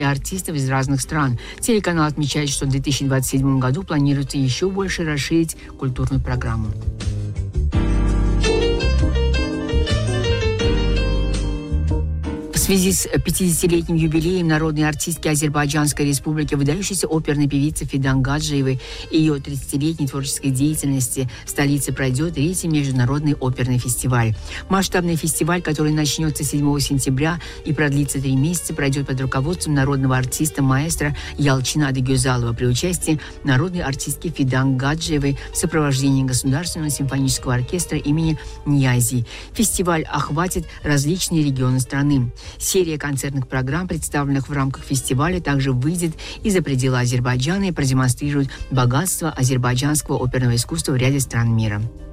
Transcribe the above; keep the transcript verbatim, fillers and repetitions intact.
артистов из разных стран. Телеканал отмечает, что в две тысячи двадцать седьмом году планируется еще больше расширить культурную программу. В связи с пятидесятилетним юбилеем народной артистки Азербайджанской республики, выдающейся оперной певицы Фидан Гаджиевой и ее тридцатилетней творческой деятельности в столице пройдет третий международный оперный фестиваль. Масштабный фестиваль, который начнется седьмого сентября и продлится три месяца, пройдет под руководством народного артиста маэстро Ялчина Адыгёзалова при участии народной артистки Фидан Гаджиевой в сопровождении Государственного симфонического оркестра имени Ньязи. Фестиваль охватит различные регионы страны. Серия концертных программ, представленных в рамках фестиваля, также выйдет и за пределы Азербайджана и продемонстрирует богатство азербайджанского оперного искусства в ряде стран мира.